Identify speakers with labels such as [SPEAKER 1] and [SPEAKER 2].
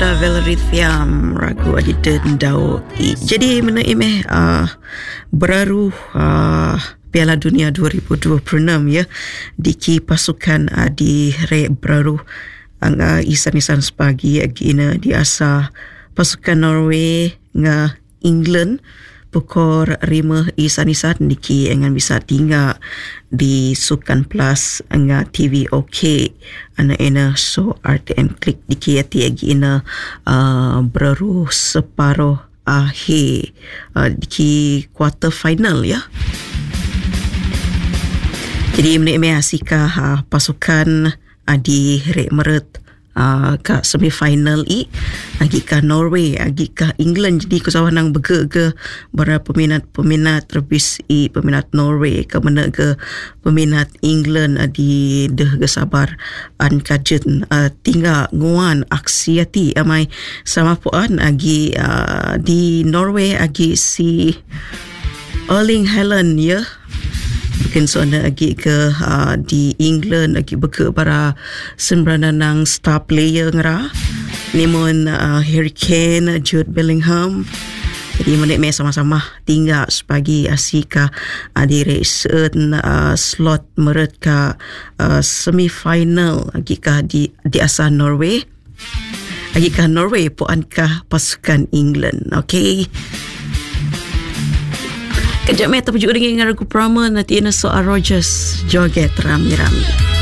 [SPEAKER 1] Anda Valerie Thiam ragu adida ndau jadi mana beraru Piala Dunia 2026 ya diki pasukan di re beraru anga isan-isan sepagi agina di asa pasukan Norway nga England pukor rima isan-isan diki engan bisa tinggal di Sukan Plus nga TV OK ana ena so RTM klik diki ati agina beraru separuh akhir diki quarter final ya. Jadi menik asika pasukan di rek meret ka semifinal agi ka Norway agi ka England jadi kusawan nang bege bara peminat rebis peminat Norway ka mana ke peminat England di deh ke sabar an kajen tinggal nguan aksiati amai sama puan agi di Norway agi si Erling Haaland ya. Mungkin soalnya lagi ke di England lagi beke para sembrana nang star player ngera Limon Harry Kane, Jude Bellingham. Jadi menik sama-sama tinggal sepagi asika di race slot meret ka semifinal lagi ka di asa Norway. Lagi ka Norway puan ka pasukan England. Okay. Kejap meta pujuk dengan lagu Prama nanti soal Rogers joget rami-rami.